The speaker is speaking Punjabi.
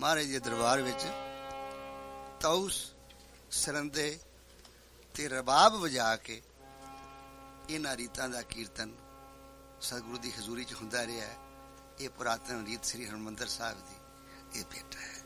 ਮਹਾਰਾਜ ਦੇ ਦਰਬਾਰ ਵਿੱਚ ਤੌਸ ਸਰੰਦੇ ਤੇ ਰਬਾਬ ਵਜਾ ਕੇ ਇਹਨਾਂ ਰੀਤਾਂ ਦਾ ਕੀਰਤਨ ਸਤਿਗੁਰੂ ਦੀ ਹਜ਼ੂਰੀ 'ਚ ਹੁੰਦਾ ਰਿਹਾ ਹੈ। ਇਹ ਪੁਰਾਤਨ ਰੀਤ ਸ੍ਰੀ ਹਰਿਮੰਦਰ ਸਾਹਿਬ ਦੀ ਇਹ ਭੇਟ ਹੈ।